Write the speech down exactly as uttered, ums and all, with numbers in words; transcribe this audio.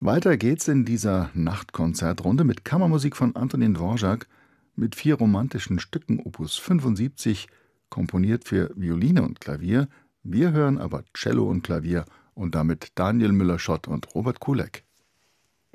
Weiter geht's in dieser Nachtkonzertrunde mit Kammermusik von Antonin Dvorak mit vier romantischen Stücken Opus fünfundsiebzig, komponiert für Violine und Klavier. Wir hören aber Cello und Klavier und damit Daniel Müller-Schott und Robert Kulek.